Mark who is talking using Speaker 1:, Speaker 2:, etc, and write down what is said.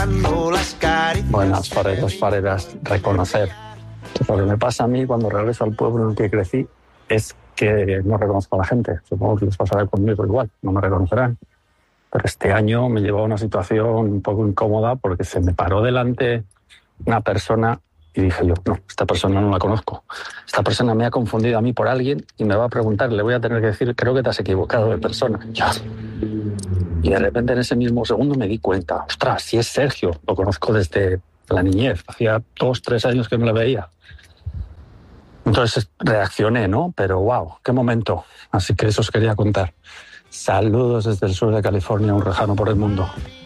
Speaker 1: Buenas, fareras, reconocer. Lo que me pasa a mí cuando regreso al pueblo en el que crecí es que no reconozco a la gente. Supongo que les pasará conmigo igual, no me reconocerán. Pero este año me llevó a una situación un poco incómoda porque se me paró delante una persona y dije yo, no, esta persona no la conozco. Esta persona me ha confundido a mí por alguien y me va a preguntar, le voy a tener que decir, creo que te has equivocado de persona. Ya. Y de repente en ese mismo segundo me di cuenta, ostras, si es Sergio, lo conozco desde la niñez, hacía 2-3 años que no le veía. Entonces reaccioné, ¿no? Pero wow, qué momento. Así que eso os quería contar. Saludos desde el sur de California, un lejano por el mundo.